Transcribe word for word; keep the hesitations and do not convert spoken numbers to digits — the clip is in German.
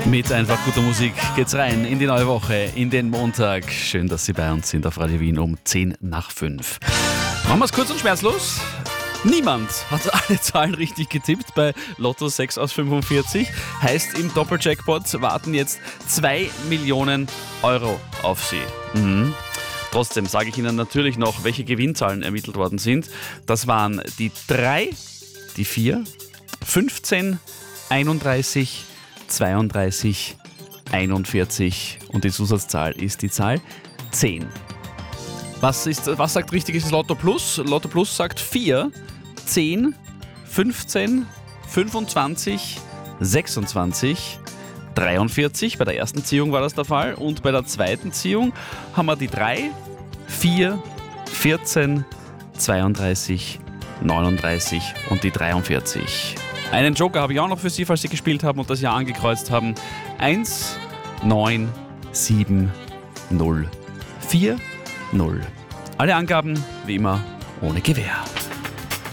Mit einfach guter Musik geht's rein in die neue Woche, in den Montag. Schön, dass Sie bei uns sind auf Radio Wien um zehn nach fünf. Machen wir es kurz und schmerzlos. Niemand hat alle Zahlen richtig getippt bei Lotto sechs aus fünfundvierzig. Heißt, im Doppeljackpot warten jetzt zwei Millionen Euro auf Sie. Mhm. Trotzdem sage ich Ihnen natürlich noch, welche Gewinnzahlen ermittelt worden sind. Das waren die drei, die vier, fünfzehn, einunddreißig, zweiunddreißig, einundvierzig und die Zusatzzahl ist die Zahl zehn. Was, ist, was sagt richtig ist Lotto Plus? Lotto Plus sagt vier, zehn, fünfzehn, fünfundzwanzig, sechsundzwanzig, dreiundvierzig. Bei der ersten Ziehung war das der Fall und bei der zweiten Ziehung haben wir die drei, vier, vierzehn, zweiunddreißig, neununddreißig und die dreiundvierzig. Einen Joker habe ich auch noch für Sie, falls Sie gespielt haben und das Jahr angekreuzt haben. eins, neun, sieben, null, vier, null. Alle Angaben, wie immer, ohne Gewähr.